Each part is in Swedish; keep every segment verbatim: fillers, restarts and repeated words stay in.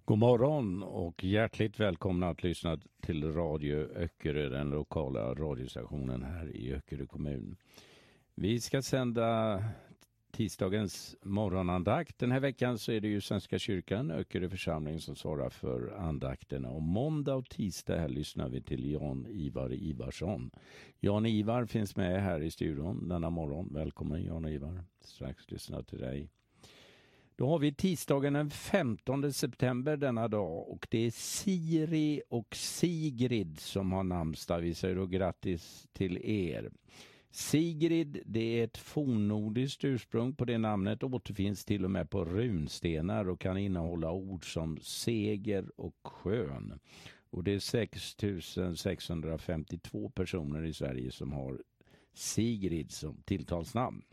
God morgon och hjärtligt välkomna att lyssna till Radio Öckerö, den lokala radiostationen här i Öckerö kommun. Vi ska sända tisdagens morgonandakt. Den här veckan så är det ju Svenska kyrkan, Öckerö församling, som svarar för andakterna. Och måndag och tisdag här lyssnar vi till Jan Ivar Ivarsson. Jan Ivar finns med här i studion denna morgon. Välkommen Jan Ivar. Strax lyssna till dig. Då har vi tisdagen den femtonde september denna dag och det är Siri och Sigrid som har namnsdag. Vi säger då grattis till er. Sigrid, det är ett fornnordiskt ursprung på det namnet, återfinns till och med på runstenar och kan innehålla ord som seger och skön. Och det är sex tusen sexhundrafemtiotvå personer i Sverige som har Sigrid som tilltalsnamn.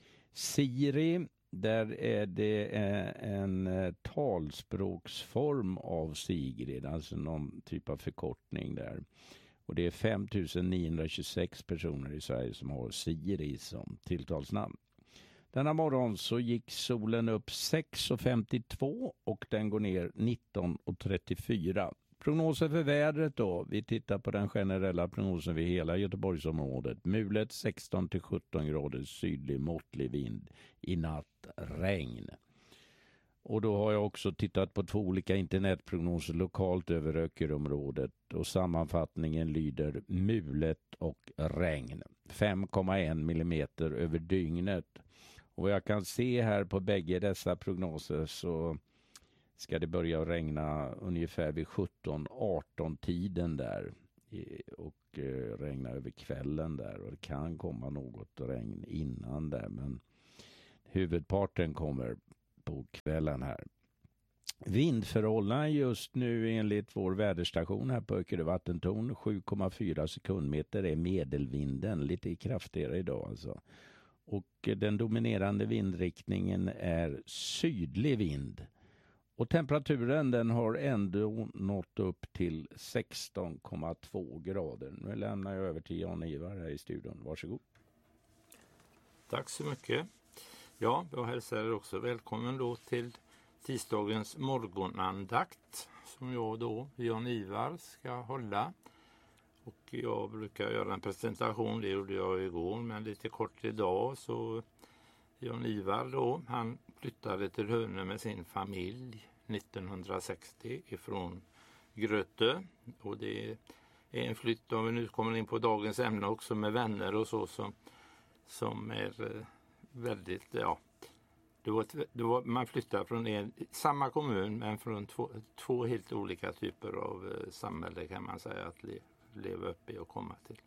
Siri, där är det en talspråksform av Sigrid, alltså någon typ av förkortning där. Och det är fem tusen niohundratjugosex personer i Sverige som har Siri som tilltalsnamn. Denna morgon så gick solen upp sex femtiotvå och den går ner nitton trettiofyra. Prognosen för vädret då, vi tittar på den generella prognosen vid hela Göteborgsområdet. Mulet sexton till sjutton grader, sydlig måttlig vind, i natt regn. Och då har jag också tittat på två olika internetprognoser lokalt över Öckeröområdet och sammanfattningen lyder mulet och regn. fem komma en millimeter över dygnet. Och vad jag kan se här på bägge dessa prognoser så ska det börja regna ungefär vid sjutton arton tiden där och regna över kvällen där, och det kan komma något regn innan där, men huvudparten kommer på kvällen här. Vindförhållanden just nu enligt vår väderstation här på Öckerö vattentorn sju komma fyra sekundmeter är medelvinden, lite kraftigare idag alltså. Och den dominerande vindriktningen är sydlig vind. Och temperaturen den har ändå nått upp till sexton komma två grader. Nu lämnar jag över till Jan Ivar här i studion. Varsågod. Tack så mycket. Ja, jag hälsar er också välkommen då till tisdagens morgonandakt som jag då, Jan Ivar, ska hålla. Och jag brukar göra en presentation, det gjorde jag igår, men lite kort idag så Jan Ivar då, han flyttade till Hönö med sin familj nittonhundrasextio ifrån Grötö, och det är en flytt, om vi nu kommer in på dagens ämne också, med vänner och så som, som är väldigt, ja, det var, det var, man flyttar från en, samma kommun men från två, två helt olika typer av samhälle kan man säga att le, leva upp i och komma till.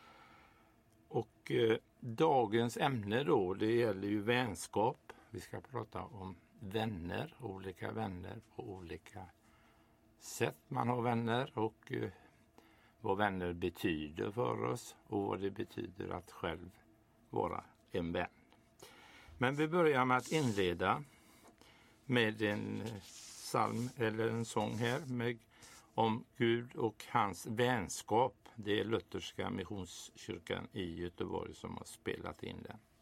Och eh, dagens ämne då, det gäller ju vänskap. Vi ska prata om vänner, olika vänner på olika sätt man har vänner, och eh, vad vänner betyder för oss och vad det betyder att själv vara en vän. Men vi börjar med att inleda med en psalm eller en sång här med, om Gud och hans vänskap. Det är Lutherska missionskyrkan i Göteborg som har spelat in den.